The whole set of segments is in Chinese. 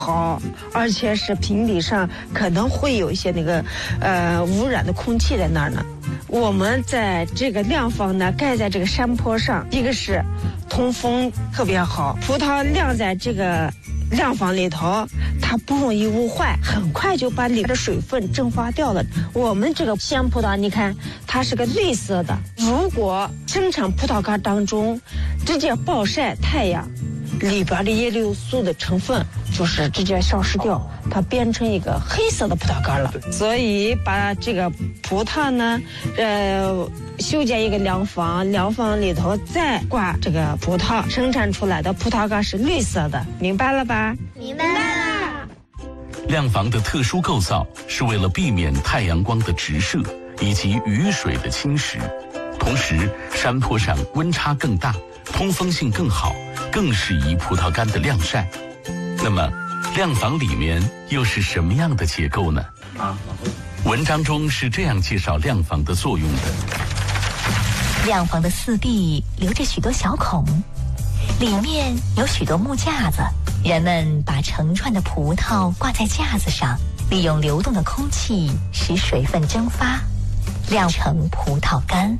好，而且是平地上可能会有一些那个污染的空气在那儿呢。我们在这个晾房呢盖在这个山坡上，一个是通风特别好，葡萄晾在这个晾房里头，它不容易污坏，很快就把里面的水分蒸发掉了。我们这个鲜葡萄，你看它是个绿色的，如果生产葡萄干当中直接暴晒太阳，里边的叶绿素的成分就是直接消失掉，它变成一个黑色的葡萄干了。所以把这个葡萄呢，修建一个晾房，晾房里头再挂这个葡萄，生产出来的葡萄干是绿色的，明白了吧？ 明白了。 晾房的特殊构造是为了避免太阳光的直射以及雨水的侵蚀，同时山坡上温差更大，通风性更好，更适宜葡萄干的晾晒。那么晾房里面又是什么样的结构呢？文章中是这样介绍晾房的作用的。 晾房的四壁留着许多小孔，里面有许多木架子，人们把成串的葡萄挂在架子上，利用流动的空气使水分蒸发，晾成葡萄干。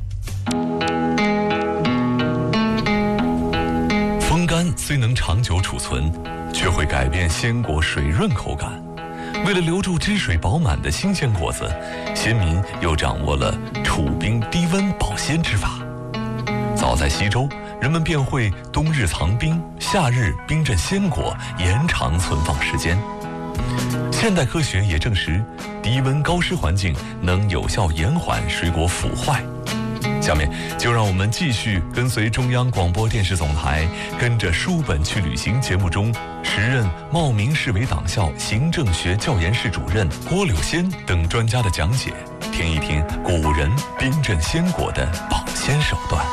风干虽能长久储存，却会改变鲜果水润口感。为了留住汁水饱满的新鲜果子，先民又掌握了储冰低温保鲜之法。早在西周，人们便会冬日藏冰，夏日冰镇鲜果，延长存放时间。现代科学也证实，低温高湿环境能有效延缓水果腐坏。下面就让我们继续跟随中央广播电视总台跟着书本去旅行节目中时任茂名市委党校行政学教研室主任郭柳仙等专家的讲解，听一听古人冰镇鲜果的保鲜手段。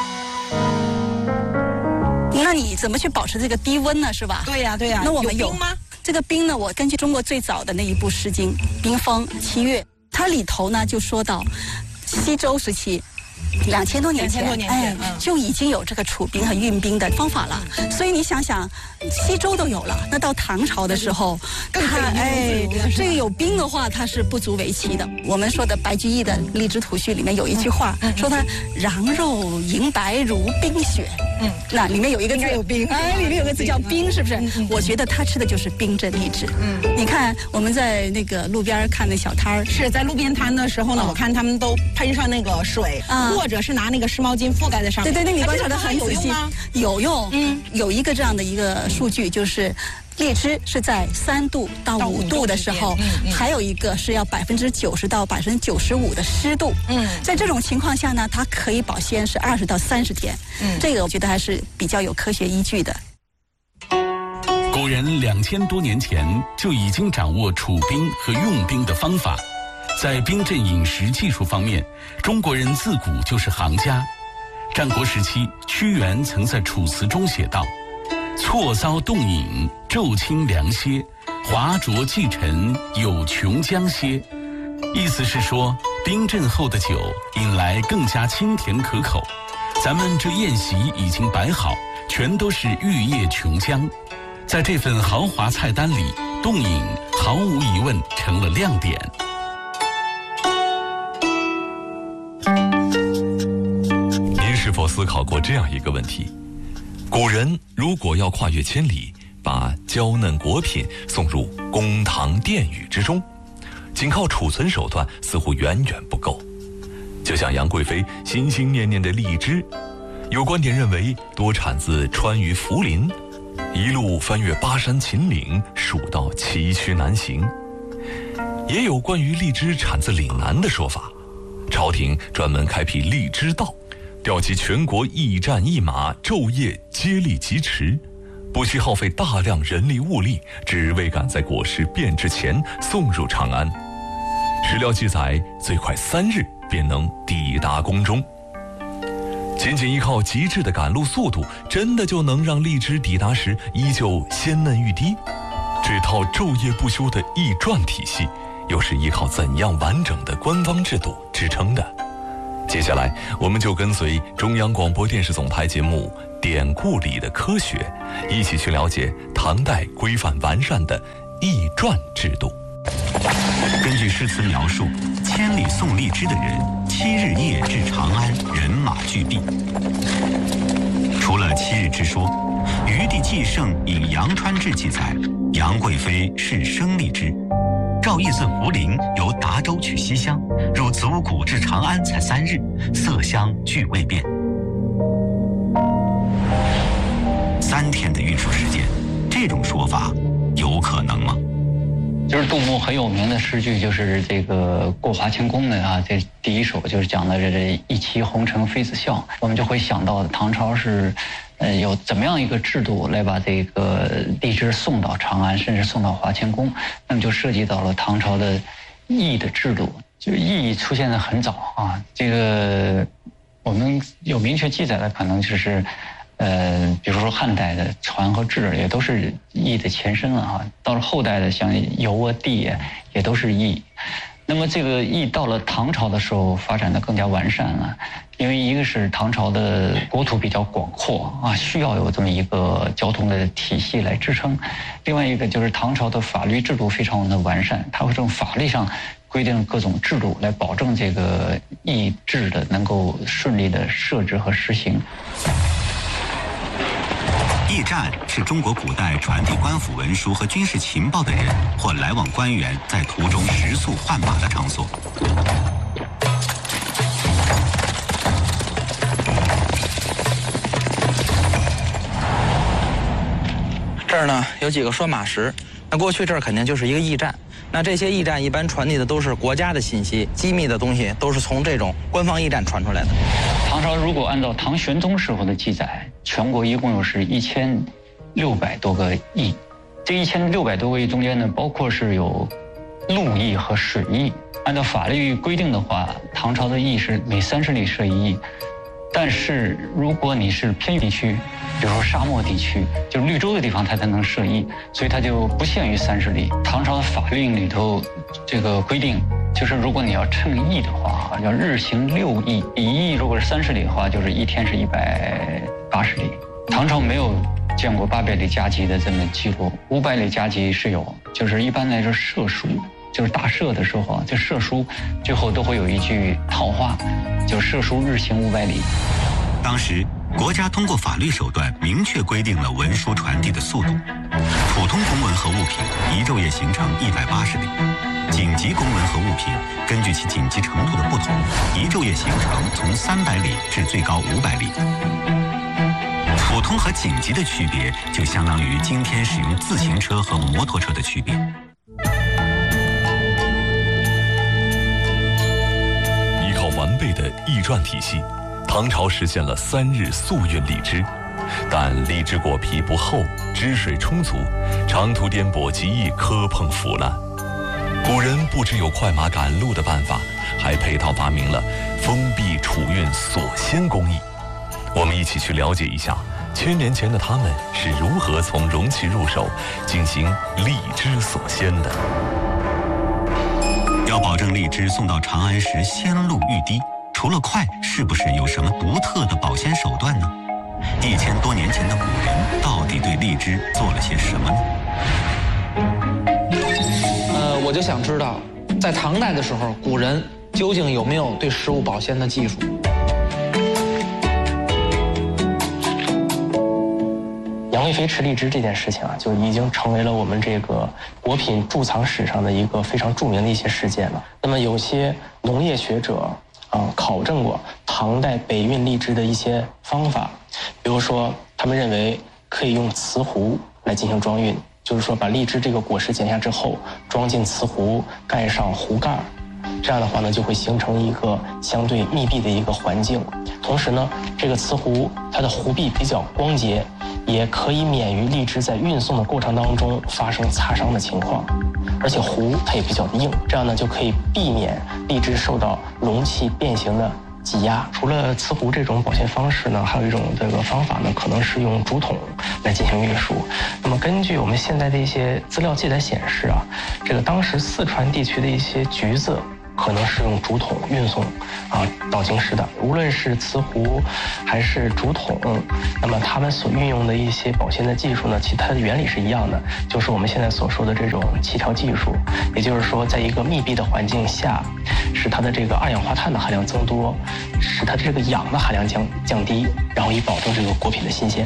那你怎么去保持这个低温呢？是吧？ 对呀。 那我们有冰吗？ 这个冰呢，我根据中国最早的那一部《诗经》《冰封七月》，它里头呢就说到西周时期。2000多年前，就已经有这个储冰和运冰的方法了。所以你想想，西周都有了，那到唐朝的时候，这个有冰的话，它是不足为奇的。我们说的白居易的《荔枝图序》里面有一句话，说它瓤肉莹白如冰雪。那里面有一个字有冰，里面有个字叫冰，是不是？我觉得他吃的就是冰镇荔枝。你看我们在那个路边看那小摊儿， 是在路边摊的时候呢，我看他们都喷上那个水，或者是拿那个湿毛巾覆盖在上面。 对，那你观察得很仔细，有用。有一个这样的一个数据，就是荔枝是在3度到5度的时候，还有一个是要90%到95%的湿度。在这种情况下呢，它可以保鲜是20到30天。这个我觉得还是比较有科学依据的。 古人2000多年前就已经掌握储冰和用冰的方法，在冰镇饮食技术方面，中国人自古就是行家。战国时期，屈原曾在《楚辞》中写道：“错遭冻饮，骤清凉歇，华浊既沉，有穷将歇。”意思是说，冰镇后的酒饮来更加清甜可口。咱们这宴席已经摆好，全都是玉液琼浆。在这份豪华菜单里，冻饮毫无疑问成了亮点。 您是否思考过这样一个问题？古人如果要跨越千里，把娇嫩果品送入公堂殿宇之中，仅靠储存手段似乎远远不够。就像杨贵妃心心念念的荔枝，有观点认为多产自川渝涪陵，一路翻越巴山秦岭，蜀道崎岖难行。也有关于荔枝产自岭南的说法，朝廷专门开辟荔枝道，调集全国驿站驿马，昼夜接力疾驰，不惜耗费大量人力物力，只为赶在果实变质前送入长安。史料记载，最快3日便能抵达宫中。仅依靠极致的赶路速度，真的就能让荔枝抵达时依旧鲜嫩欲滴？这套昼夜不休的驿传体系，又是依靠怎样完整的官方制度支撑的？ 接下来，我们就跟随中央广播电视总台节目《典故里的科学》，一起去了解唐代规范完善的驿传制度。 根据诗词描述，千里送荔枝的人，7日夜至长安，人马俱毕。除了7日之说，余地纪胜引杨川志记载，杨贵妃是生荔枝。赵义自胡陵由达州取西厢，入子午谷至长安才3日，色香俱未变。3天的运输时间，这种说法有可能吗？ 就是杜牧很有名的诗句，就是这个过华清宫的啊，这第一首就是讲的这一骑红尘妃子笑，我们就会想到唐朝是有怎么样一个制度来把这个荔枝送到长安，甚至送到华清宫，那么就涉及到了唐朝的驿的制度。就驿出现的很早啊，这个我们有明确记载的可能就是比如说汉代的船和制也都是驿的前身了啊，到了后代的像邮啊地也都是驿。那么这个驿到了唐朝的时候发展的更加完善了，因为一个是唐朝的国土比较广阔啊，需要有这么一个交通的体系来支撑；另外一个就是唐朝的法律制度非常的完善，它会从法律上规定各种制度来保证这个驿制的能够顺利的设置和实行。 驿站是中国古代传递官府文书和军事情报的人或来往官员在途中食宿换马的场所。 这儿呢有几个拴马石，那过去这儿肯定就是一个驿站。那这些驿站一般传递的都是国家的信息，机密的东西都是从这种官方驿站传出来的。 唐朝如果按照唐玄宗时候的记载，全国一共有是1600多个驿，这1600多个驿中间呢，包括是有陆驿和水驿。按照法律规定的话，唐朝的驿是每30里设一驿。但是如果你是偏远地区，比如说沙漠地区，就是绿洲的地方，它才能设驿，所以它就不限于30里。唐朝的法令里头这个规定，就是如果你要乘驿的话，要日行6驿，一驿如果是30里的话，就是一天是180里。唐朝没有见过800里加急的这么记录，500里加急是有，就是一般来说射书，就是大赦的时候啊，就射书最后都会有一句套话，就是射书日行500里。 当时国家通过法律手段明确规定了文书传递的速度，普通公文和物品一昼夜行程180里，紧急公文和物品根据其紧急程度的不同，一昼夜行程从300里至最高500里。普通和紧急的区别，就相当于今天使用自行车和摩托车的区别。 依靠完备的驿传体系，唐朝实现了3日速运荔枝，但荔枝果皮不厚，汁水充足，长途颠簸极易磕碰腐烂。古人不只有快马赶路的办法，还配套发明了封闭储运锁鲜工艺。我们一起去了解一下1000年前的他们是如何从容器入手进行荔枝锁鲜的。 要保证荔枝送到长安时鲜露欲滴，除了快，是不是有什么独特的保鲜手段呢？1000多年前的古人到底对荔枝做了些什么呢？ 我就想知道，在唐代的时候，古人究竟有没有对食物保鲜的技术？ 杨贵妃吃荔枝这件事情啊，就已经成为了我们这个果品贮藏史上的一个非常著名的一些事件了。那么有些农业学者考证过唐代北运荔枝的一些方法，比如说他们认为可以用瓷壶来进行装运，就是说把荔枝这个果实剪下之后装进瓷壶，盖上壶盖，这样的话呢就会形成一个相对密闭的一个环境。同时呢，这个瓷壶它的壶壁比较光洁，也可以免于荔枝在运送的过程当中发生擦伤的情况，而且壶它也比较硬，这样呢就可以避免荔枝受到容器变形的挤压。除了瓷壶这种保鲜方式呢，还有一种这个方法呢，可能是用竹筒来进行运输。那么根据我们现在的一些资料记载显示啊，这个当时四川地区的一些橘子可能是用竹筒运送到京师的。无论是瓷壶还是竹筒，那么他们所运用的一些保鲜的技术呢，其实它的原理是一样的，就是我们现在所说的这种气调技术。也就是说，在一个密闭的环境下，使它的这个二氧化碳的含量增多，使它的这个氧的含量降低，然后以保证这个果品的新鲜。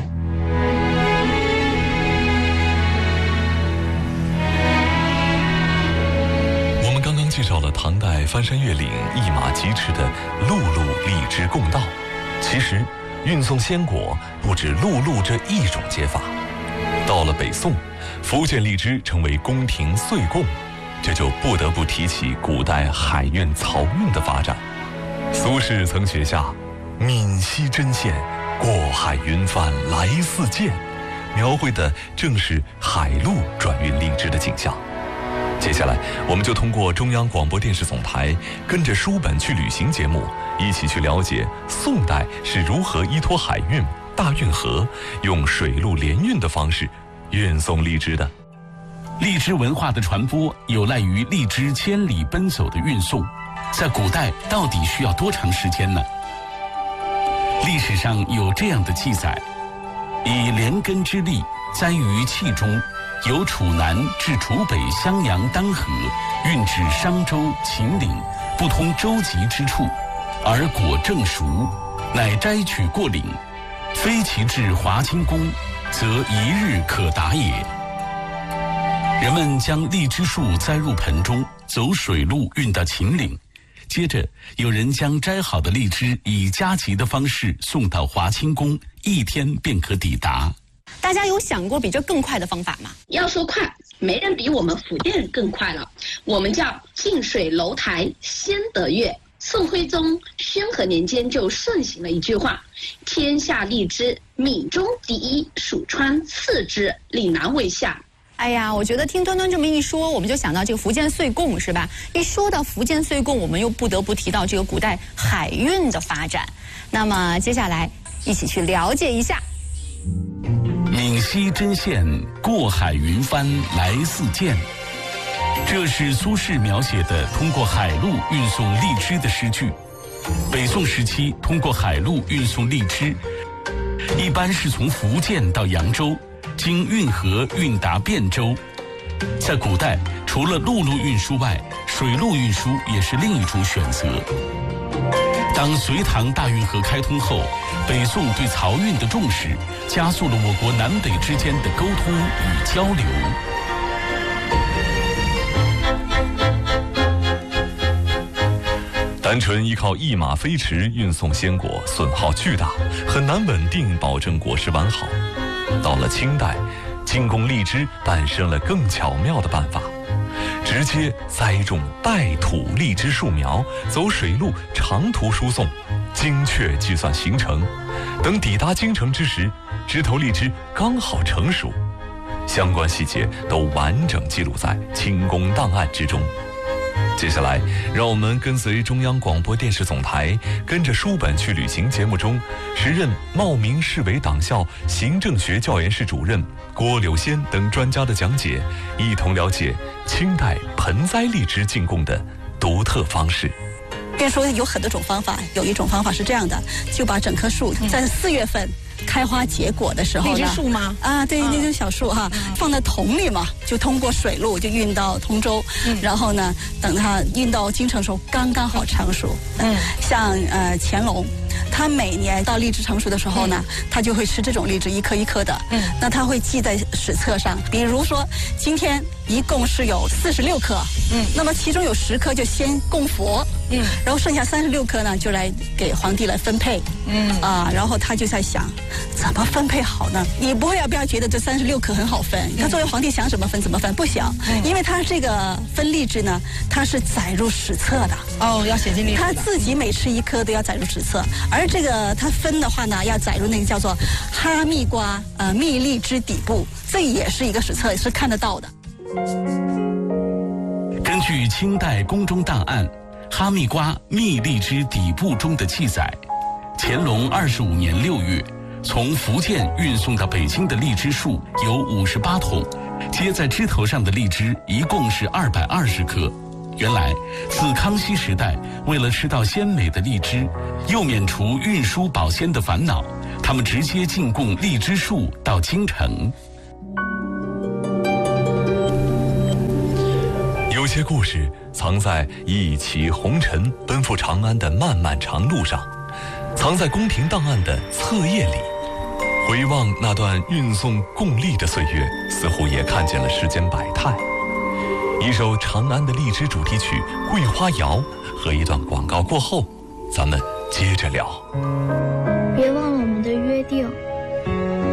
介绍了唐代翻山越岭一马疾驰的陆路荔枝贡道。其实运送鲜果不止陆路这一种接法。到了北宋，福建荔枝成为宫廷岁贡，这就不得不提起古代海运漕运的发展。苏轼曾写下“闽西针线，过海云帆来似箭”，描绘的正是海路转运荔枝的景象。接下来，我们就通过中央广播电视总台跟着书本去旅行节目，一起去了解宋代是如何依托海运、大运河，用水陆联运的方式运送荔枝的。 荔枝文化的传播有赖于荔枝千里奔走的运送，在古代到底需要多长时间呢？历史上有这样的记载：以连根之荔栽于器中，由楚南至楚北襄阳丹河，运至商州、秦岭不通舟楫之处，而果正熟，乃摘取过岭，非其至华清宫，则一日可达也。人们将荔枝树栽入盆中，走水路运到秦岭，接着有人将摘好的荔枝以加急的方式送到华清宫，一天便可抵达。 大家有想过比这更快的方法吗？ 要说快，没人比我们福建人更快了。我们叫近水楼台先得月。宋徽宗宣和年间就盛行了一句话：天下荔枝，闽中第一，蜀川次之，岭南为下。 哎呀，我觉得听端端这么一说，我们就想到这个福建岁贡，是吧？一说到福建岁贡，我们又不得不提到这个古代海运的发展。那么接下来一起去了解一下。 闽西针线，过海云帆来似箭。这是苏轼描写的通过海路运送荔枝的诗句。北宋时期，通过海路运送荔枝，一般是从福建到扬州，经运河运达汴州。在古代，除了陆路运输外，水路运输也是另一种选择。当隋唐大运河开通后，北宋对漕运的重视，加速了我国南北之间的沟通与交流。 单纯依靠一马飞驰运送鲜果，损耗巨大，很难稳定保证果实完好。到了清代，进贡荔枝诞生了更巧妙的办法，直接栽种带土荔枝树苗，走水路长途输送，精确计算行程。等抵达京城之时，枝头荔枝刚好成熟，相关细节都完整记录在清宫档案之中。接下来，让我们跟随中央广播电视总台，跟着书本去旅行节目中，时任茂名市委党校行政学教研室主任郭柳仙等专家的讲解，一同了解清代盆栽荔枝进贡的独特方式。 别说有很多种方法，有一种方法是这样的，就把整棵树在4月份开花结果的时候呢， 荔枝树吗？ 啊，对，那种小树哈，放在桶里嘛，就通过水路就运到通州，然后呢，等它运到京城的时候，刚刚好成熟。像乾隆，他每年到荔枝成熟的时候呢，他就会吃这种荔枝，一颗一颗的。那他会记在史册上，比如说今天一共是有46颗，那么其中有10颗就先供佛，然后剩下36颗呢就来给皇帝来分配，然后他就在想怎么分配好呢？你不要觉得这36颗很好分，他作为皇帝想怎么分怎么分，不行，因为他这个分荔枝呢，他是载入史册的。 哦，要写进历史。 他自己每吃一颗都要载入史册，而这个他分的话呢，要载入那个叫做哈密瓜蜜荔枝底部，这也是一个史册，是看得到的。 根据清代宫中档案《哈密瓜蜜荔枝底部》中的记载，乾隆25年6月，从福建运送到北京的荔枝树有58桶，接在枝头上的荔枝一共是220颗。 原来，自康熙时代，为了吃到鲜美的荔枝，又免除运输保鲜的烦恼，他们直接进贡荔枝树到京城。 有些故事藏在一骑红尘奔赴长安的漫漫长路上，藏在宫廷档案的册页里。回望那段运送贡荔的岁月，似乎也看见了世间百态。一首长安的荔枝主题曲《桂花谣》和一段广告过后，咱们接着聊。 别忘了我们的约定，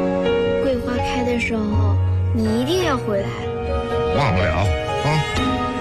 桂花开的时候你一定要回来。 忘不了啊。